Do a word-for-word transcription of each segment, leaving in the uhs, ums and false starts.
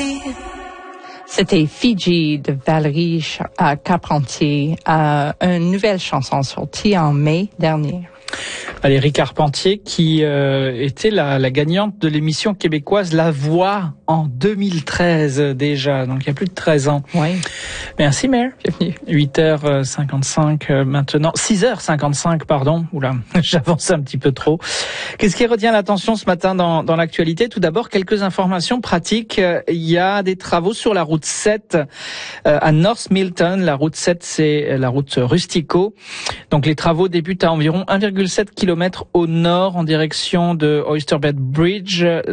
C'était Fiji de Valérie Carpentier, euh, une nouvelle chanson sortie en mai dernier. Valérie Carpentier qui euh, était la, la gagnante de l'émission québécoise La Voix en deux mille treize déjà, donc il y a plus de treize ans. Oui. Merci Mère, bienvenue. huit heures cinquante-cinq euh, maintenant, six heures cinquante-cinq pardon, oula, j'avance un petit peu trop. Qu'est-ce qui retient l'attention ce matin dans, dans l'actualité? Tout d'abord, quelques informations pratiques. Il y a des travaux sur la route sept euh, à North Milton. La route sept, c'est la route Rustico. Donc les travaux débutent à environ un virgule sept kilomètres au nord en direction de Oyster Bay Bridge, euh,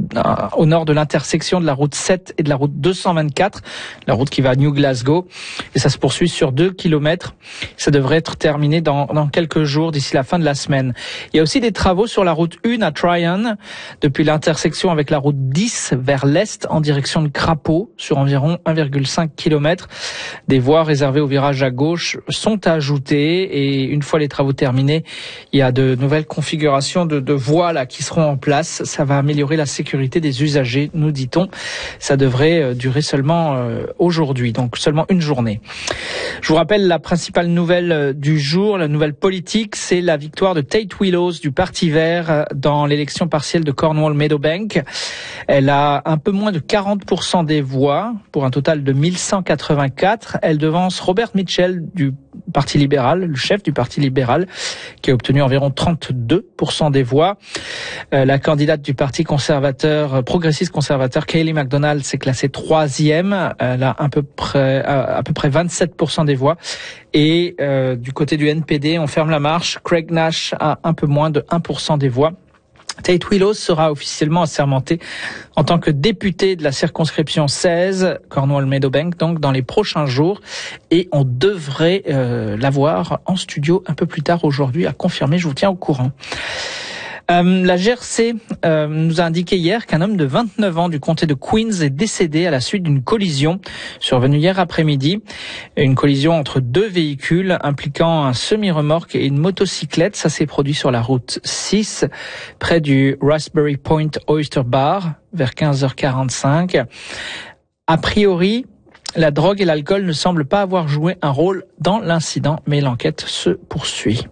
au nord de l'intersection de la route sept et de la route deux cent vingt-quatre, la route qui va à New Glasgow. Et ça se poursuit sur deux kilomètres. Ça devrait être terminé dans, dans quelques jours, d'ici la fin de la semaine. Il y a aussi des travaux sur la route un à Tryon, depuis l'intersection avec la route dix vers l'est en direction de Crapaud, sur environ un virgule cinq kilomètres. Des voies réservées au virage à gauche sont ajoutées et une fois les travaux terminés, il y a de nouvelles configurations de, de voies là qui seront en place. Ça va améliorer la sécurité des usagers, nous dit-on. Ça devrait durer seulement euh, aujourd'hui, donc seulement une journée. Je vous rappelle la principale nouvelle du jour, la nouvelle politique, c'est la victoire de Tate Willows du Parti vert dans l'élection partielle de Cornwall-Meadowbank. Elle a un peu moins de quarante pour cent des voix, pour un total de mille cent quatre-vingt-quatre. Elle devance Robert Mitchell du Parti libéral, le chef du Parti libéral, qui a obtenu environ trente-deux pour cent des voix. Euh, la candidate du Parti conservateur, progressiste conservateur, Kayleigh McDonald, s'est classée troisième. Elle a à peu près, à peu près vingt-sept pour cent des voix. Et euh, du côté du N P D, on ferme la marche. Craig Nash a un peu moins de un pour cent des voix. Tate Willows sera officiellement assermenté en tant que député de la circonscription seize, Cornwall-Meadowbank, donc dans les prochains jours. Et on devrait euh, l'avoir en studio un peu plus tard aujourd'hui à confirmer. Je vous tiens au courant. Euh, la G R C euh, nous a indiqué hier qu'un homme de vingt-neuf ans du comté de Queens est décédé à la suite d'une collision survenue hier après-midi. Une collision entre deux véhicules impliquant un semi-remorque et une motocyclette. Ça s'est produit sur la route six, près du Raspberry Point Oyster Bar, vers quinze heures quarante-cinq. A priori, la drogue et l'alcool ne semblent pas avoir joué un rôle dans l'incident, mais l'enquête se poursuit.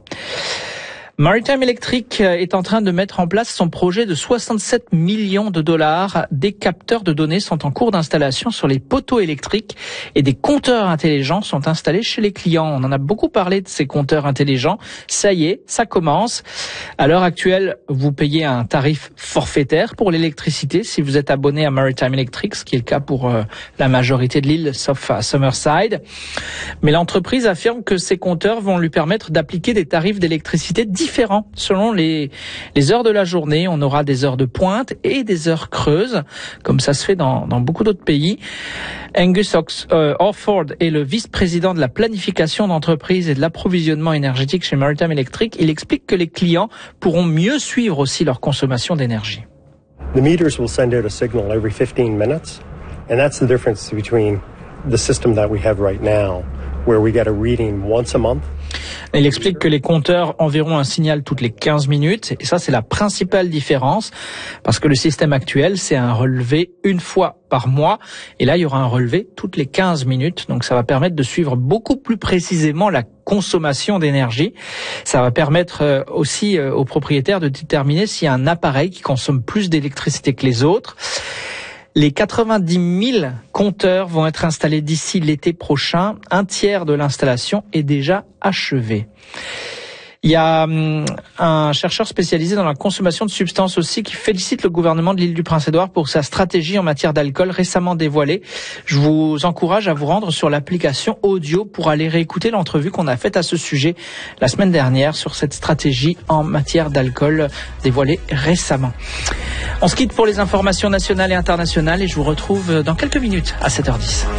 Maritime Electric est en train de mettre en place son projet de soixante-sept millions de dollars. Des capteurs de données sont en cours d'installation sur les poteaux électriques et des compteurs intelligents sont installés chez les clients. On en a beaucoup parlé de ces compteurs intelligents. Ça y est, ça commence. À l'heure actuelle, vous payez un tarif forfaitaire pour l'électricité si vous êtes abonné à Maritime Electric, ce qui est le cas pour euh, la majorité de l'île, sauf à Summerside. Mais l'entreprise affirme que ces compteurs vont lui permettre d'appliquer des tarifs d'électricité différents différents selon les, les heures de la journée. On aura des heures de pointe et des heures creuses, comme ça se fait dans, dans beaucoup d'autres pays. Angus Ox, euh, Orford est le vice-président de la planification d'entreprise et de l'approvisionnement énergétique chez Maritime Electric. Il explique que les clients pourront mieux suivre aussi leur consommation d'énergie. The meters will send out a signal every fifteen minutes, and that's the difference between the system that we have right now, where we get a reading once a month. Il explique que les compteurs enverront un signal toutes les quinze minutes et ça c'est la principale différence parce que le système actuel c'est un relevé une fois par mois et là il y aura un relevé toutes les quinze minutes, donc ça va permettre de suivre beaucoup plus précisément la consommation d'énergie. Ça va permettre aussi aux propriétaires de déterminer s'il y a un appareil qui consomme plus d'électricité que les autres. Les quatre-vingt-dix mille compteurs vont être installés d'ici l'été prochain. Un tiers de l'installation est déjà achevé. Il y a hum, un chercheur spécialisé dans la consommation de substances aussi qui félicite le gouvernement de l'île du Prince-Édouard pour sa stratégie en matière d'alcool récemment dévoilée. Je vous encourage à vous rendre sur l'application audio pour aller réécouter l'entrevue qu'on a faite à ce sujet la semaine dernière sur cette stratégie en matière d'alcool dévoilée récemment. On se quitte pour les informations nationales et internationales et je vous retrouve dans quelques minutes à sept heures dix.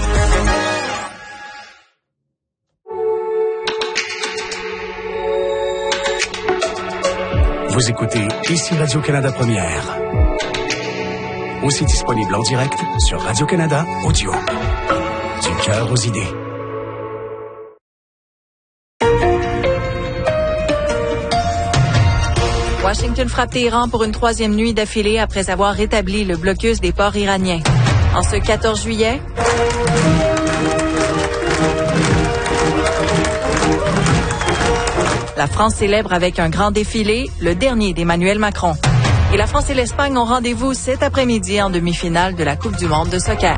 Vous écoutez ici Radio-Canada Première. Aussi disponible en direct sur Radio-Canada Audio. Du cœur aux idées. Washington frappe Téhéran pour une troisième nuit d'affilée après avoir rétabli le blocus des ports iraniens. En ce quatorze juillet, la France célèbre avec un grand défilé, le dernier d'Emmanuel Macron. Et la France et l'Espagne ont rendez-vous cet après-midi en demi-finale de la Coupe du monde de soccer.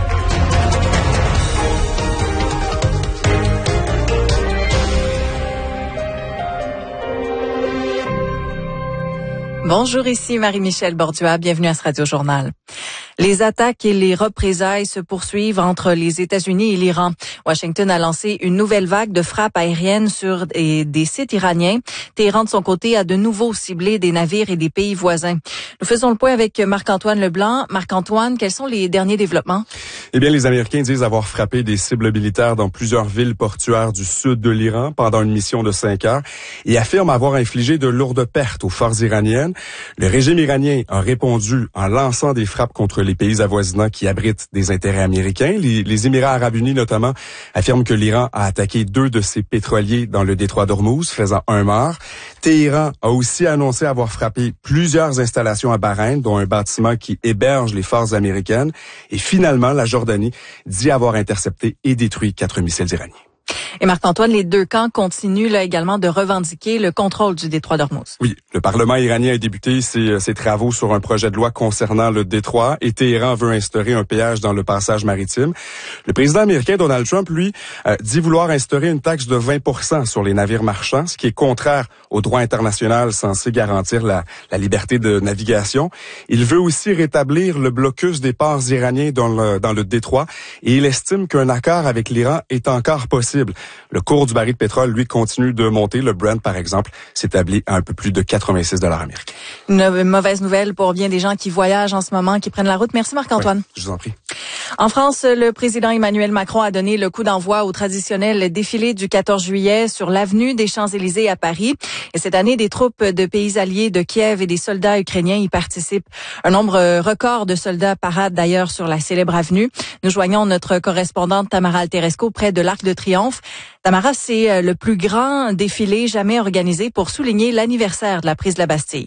Bonjour, ici Marie-Michel Bordua, bienvenue à ce Radio Journal. Les attaques et les représailles se poursuivent entre les États-Unis et l'Iran. Washington a lancé une nouvelle vague de frappes aériennes sur des, des sites iraniens. Téhéran, de son côté, a de nouveau ciblé des navires et des pays voisins. Nous faisons le point avec Marc-Antoine Leblanc. Marc-Antoine, quels sont les derniers développements? Eh bien, les Américains disent avoir frappé des cibles militaires dans plusieurs villes portuaires du sud de l'Iran pendant une mission de cinq heures et affirment avoir infligé de lourdes pertes aux forces iraniennes. Le régime iranien a répondu en lançant des frappes contre les pays avoisinants qui abritent des intérêts américains. Les, les Émirats arabes unis, notamment, affirment que l'Iran a attaqué deux de ses pétroliers dans le détroit d'Ormuz, faisant un mort. Téhéran a aussi annoncé avoir frappé plusieurs installations à Bahreïn, dont un bâtiment qui héberge les forces américaines. Et finalement, la Jordanie dit avoir intercepté et détruit quatre missiles iraniens. Et Marc-Antoine, les deux camps continuent là également de revendiquer le contrôle du détroit d'Ormuz. Oui, le Parlement iranien a débuté ses, ses travaux sur un projet de loi concernant le détroit et Téhéran veut instaurer un péage dans le passage maritime. Le président américain Donald Trump, lui, euh, dit vouloir instaurer une taxe de vingt pour cent sur les navires marchands, ce qui est contraire au droit international censé garantir la, la liberté de navigation. Il veut aussi rétablir le blocus des ports iraniens dans le, dans le détroit et il estime qu'un accord avec l'Iran est encore possible. Le cours du baril de pétrole, lui, continue de monter. Le Brent, par exemple, s'établit à un peu plus de quatre-vingt-six dollars américains. Une mauvaise nouvelle pour bien des gens qui voyagent en ce moment, qui prennent la route. Merci Marc-Antoine. Ouais, je vous en prie. En France, le président Emmanuel Macron a donné le coup d'envoi au traditionnel défilé du quatorze juillet sur l'avenue des Champs-Élysées à Paris. Et cette année, des troupes de pays alliés de Kiev et des soldats ukrainiens y participent. Un nombre record de soldats parade d'ailleurs sur la célèbre avenue. Nous joignons notre correspondante Tamara Alteresco près de l'Arc de Triomphe. Tamara, c'est le plus grand défilé jamais organisé pour souligner l'anniversaire de la prise de la Bastille.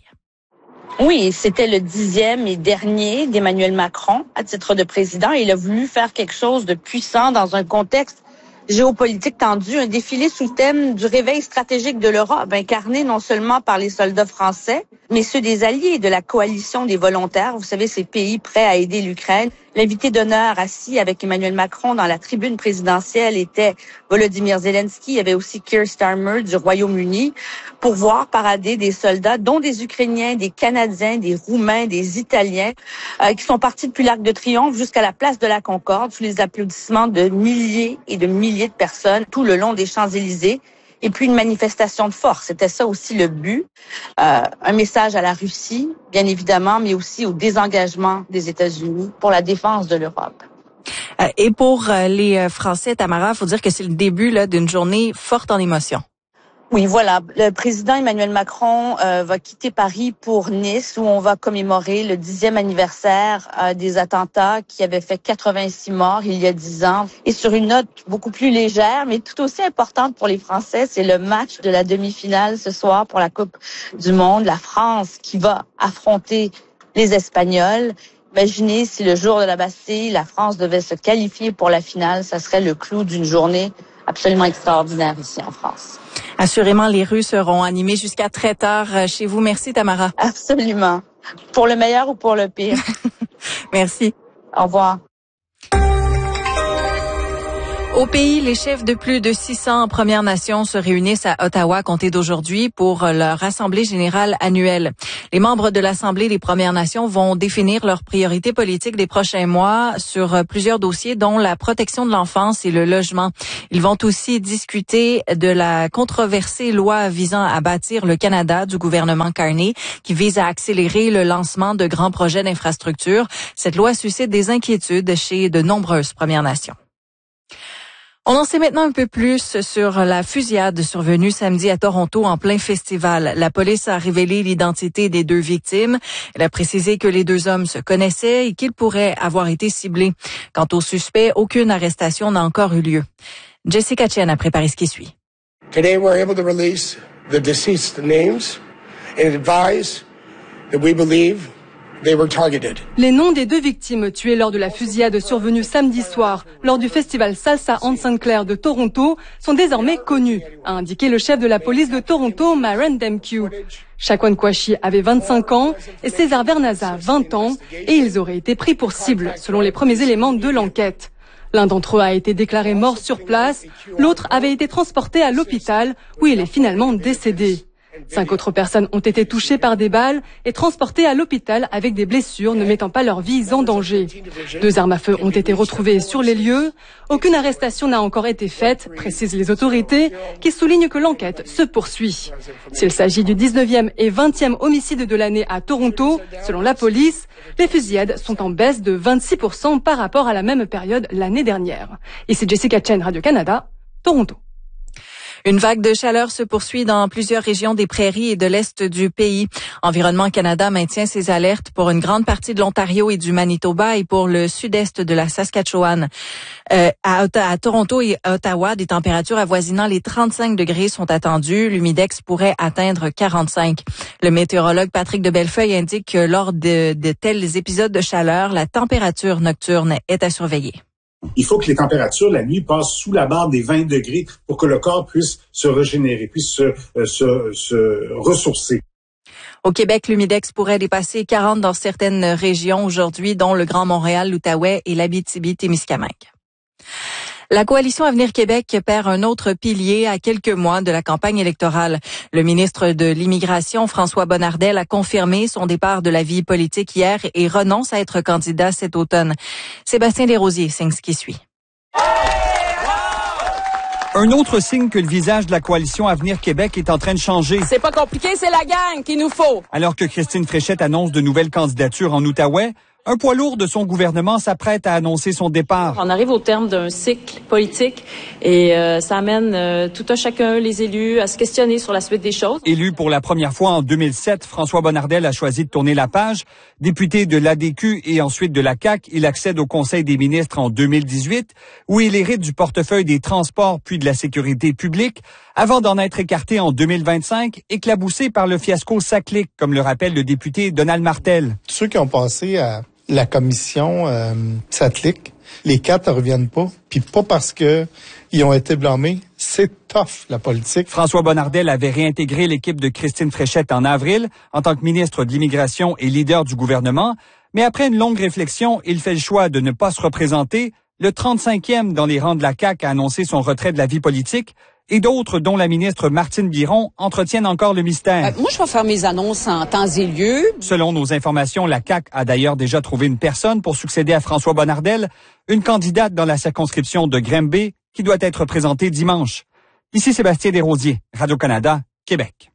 Oui, c'était le dixième et dernier d'Emmanuel Macron à titre de président. Il a voulu faire quelque chose de puissant dans un contexte géopolitique tendu, un défilé sous le thème du réveil stratégique de l'Europe, incarné non seulement par les soldats français, mais ceux des alliés de la coalition des volontaires. Vous savez, ces pays prêts à aider l'Ukraine. L'invité d'honneur assis avec Emmanuel Macron dans la tribune présidentielle était Volodymyr Zelensky. Il y avait aussi Keir Starmer du Royaume-Uni pour voir parader des soldats, dont des Ukrainiens, des Canadiens, des Roumains, des Italiens, euh, qui sont partis depuis l'Arc de Triomphe jusqu'à la place de la Concorde, sous les applaudissements de milliers et de milliers de personnes tout le long des Champs-Élysées. Et puis une manifestation de force, c'était ça aussi le but. Euh, un message à la Russie, bien évidemment, mais aussi au désengagement des États-Unis pour la défense de l'Europe. Euh, et pour euh, les Français, Tamara, il faut dire que c'est le début là d'une journée forte en émotions. Oui, voilà. Le président Emmanuel Macron euh, va quitter Paris pour Nice, où on va commémorer le dixième anniversaire euh, des attentats qui avaient fait quatre-vingt-six morts il y a dix ans. Et sur une note beaucoup plus légère, mais tout aussi importante pour les Français, c'est le match de la demi-finale ce soir pour la Coupe du Monde. La France qui va affronter les Espagnols. Imaginez si le jour de la Bastille, la France devait se qualifier pour la finale, ça serait le clou d'une journée absolument extraordinaire ici en France. Assurément, les rues seront animées jusqu'à très tard chez vous. Merci, Tamara. Absolument. Pour le meilleur ou pour le pire. Merci. Au revoir. Au pays, les chefs de plus de six cents Premières Nations se réunissent à Ottawa compté d'aujourd'hui pour leur assemblée générale annuelle. Les membres de l'Assemblée des Premières Nations vont définir leurs priorités politiques des prochains mois sur plusieurs dossiers, dont la protection de l'enfance et le logement. Ils vont aussi discuter de la controversée loi visant à bâtir le Canada du gouvernement Carney, qui vise à accélérer le lancement de grands projets d'infrastructure. Cette loi suscite des inquiétudes chez de nombreuses Premières Nations. On en sait maintenant un peu plus sur la fusillade survenue samedi à Toronto en plein festival. La police a révélé l'identité des deux victimes. Elle a précisé que les deux hommes se connaissaient et qu'ils pourraient avoir été ciblés. Quant aux suspects, aucune arrestation n'a encore eu lieu. Jessica Chen a préparé ce qui suit. Today we're able to release the deceased names and advise that we believe they were targeted. Les noms des deux victimes tuées lors de la fusillade survenue samedi soir lors du festival Salsa Anne Sinclair de Toronto sont désormais connus, a indiqué le chef de la police de Toronto, Maren Demkiw. Shaquan Kouachi avait vingt-cinq ans et César Vernaza vingt ans et ils auraient été pris pour cible selon les premiers éléments de l'enquête. L'un d'entre eux a été déclaré mort sur place, l'autre avait été transporté à l'hôpital où il est finalement décédé. Cinq autres personnes ont été touchées par des balles et transportées à l'hôpital avec des blessures ne mettant pas leur vie en danger. Deux armes à feu ont été retrouvées sur les lieux. Aucune arrestation n'a encore été faite, précisent les autorités, qui soulignent que l'enquête se poursuit. S'il s'agit du dix-neuvième et vingtième homicide de l'année à Toronto, selon la police, les fusillades sont en baisse de vingt-six pour cent par rapport à la même période l'année dernière. Ici Jessica Chen, Radio-Canada, Toronto. Une vague de chaleur se poursuit dans plusieurs régions des prairies et de l'est du pays. Environnement Canada maintient ses alertes pour une grande partie de l'Ontario et du Manitoba et pour le sud-est de la Saskatchewan. Euh, à, à Toronto et à Ottawa, des températures avoisinant les trente-cinq degrés sont attendues. L'humidex pourrait atteindre quarante-cinq. Le météorologue Patrick de Bellefeuille indique que lors de, de tels épisodes de chaleur, la température nocturne est à surveiller. Il faut que les températures la nuit passent sous la barre des vingt degrés pour que le corps puisse se régénérer, puisse se, euh, se, se ressourcer. Au Québec, l'humidex pourrait dépasser quarante dans certaines régions aujourd'hui, dont le Grand Montréal, l'Outaouais et l'Abitibi-Témiscamingue. La coalition Avenir Québec perd un autre pilier à quelques mois de la campagne électorale. Le ministre de l'Immigration, François Bonnardel, a confirmé son départ de la vie politique hier et renonce à être candidat cet automne. Sébastien Desrosiers signe ce qui suit. Un autre signe que le visage de la coalition Avenir Québec est en train de changer. C'est pas compliqué, c'est la gang qu'il nous faut. Alors que Christine Fréchette annonce de nouvelles candidatures en Outaouais, un poids lourd de son gouvernement s'apprête à annoncer son départ. On arrive au terme d'un cycle politique et euh, ça amène euh, tout un chacun, les élus, à se questionner sur la suite des choses. Élu pour la première fois en deux mille sept, François Bonnardel a choisi de tourner la page. Député de l'A D Q et ensuite de la C A Q, il accède au Conseil des ministres en deux mille dix-huit, où il hérite du portefeuille des transports puis de la sécurité publique, avant d'en être écarté en deux mille vingt-cinq, éclaboussé par le fiasco SACLIC, comme le rappelle le député Donald Martel. Ceux qui ont passé à la commission euh, SACLIC, les quatre ne reviennent pas, puis pas parce que ils ont été blâmés, c'est tough la politique. François Bonnardel avait réintégré l'équipe de Christine Fréchette en avril en tant que ministre de l'Immigration et leader du gouvernement, mais après une longue réflexion, il fait le choix de ne pas se représenter. Le trente-cinquième dans les rangs de la C A Q a annoncé son retrait de la vie politique. Et d'autres, dont la ministre Martine Biron, entretiennent encore le mystère. Euh, moi, je vais faire mes annonces en temps et lieu. Selon nos informations, la C A Q a d'ailleurs déjà trouvé une personne pour succéder à François Bonnardel, une candidate dans la circonscription de Granby, qui doit être présentée dimanche. Ici Sébastien Desrosiers, Radio-Canada, Québec.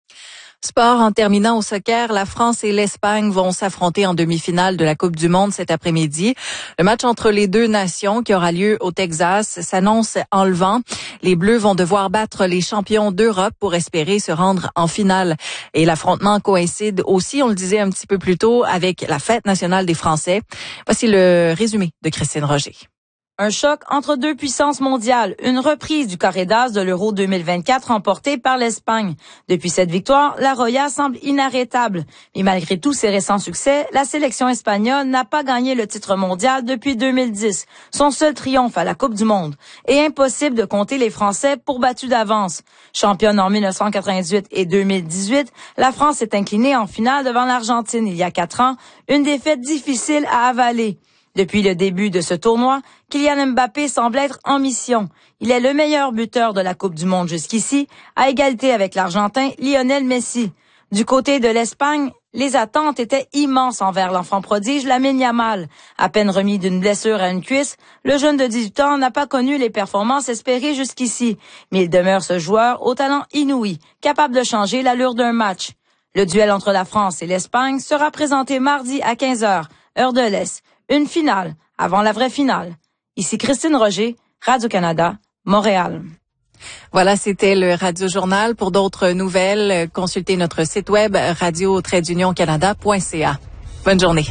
Sport, en terminant au soccer, la France et l'Espagne vont s'affronter en demi-finale de la Coupe du Monde cet après-midi. Le match entre les deux nations qui aura lieu au Texas s'annonce enlevant. Les Bleus vont devoir battre les champions d'Europe pour espérer se rendre en finale. Et l'affrontement coïncide aussi, on le disait un petit peu plus tôt, avec la fête nationale des Français. Voici le résumé de Christine Roger. Un choc entre deux puissances mondiales, une reprise du corridas de l'Euro deux mille vingt-quatre remportée par l'Espagne. Depuis cette victoire, la Roya semble inarrêtable. Mais malgré tous ses récents succès, la sélection espagnole n'a pas gagné le titre mondial depuis deux mille dix, son seul triomphe à la Coupe du Monde. Et impossible de compter les Français pour battus d'avance. Championne en mille neuf cent quatre-vingt-dix-huit et deux mille dix-huit, la France s'est inclinée en finale devant l'Argentine il y a quatre ans, une défaite difficile à avaler. Depuis le début de ce tournoi, Kylian Mbappé semble être en mission. Il est le meilleur buteur de la Coupe du Monde jusqu'ici, à égalité avec l'Argentin Lionel Messi. Du côté de l'Espagne, les attentes étaient immenses envers l'enfant prodige Lamine Yamal. À peine remis d'une blessure à une cuisse, le jeune de dix-huit ans n'a pas connu les performances espérées jusqu'ici. Mais il demeure ce joueur au talent inouï, capable de changer l'allure d'un match. Le duel entre la France et l'Espagne sera présenté mardi à quinze heures, heure de l'Est. Une finale avant la vraie finale. Ici Christine Roger, Radio-Canada, Montréal. Voilà, c'était le Radio Journal. Pour d'autres nouvelles, consultez notre site web radio tiret union canada point c a. Bonne journée.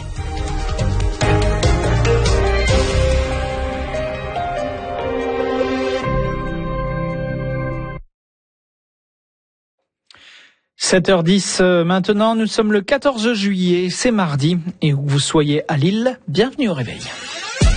sept sept heures dix maintenant, nous sommes le quatorze juillet, c'est mardi, et où vous soyez à Lille, bienvenue au réveil.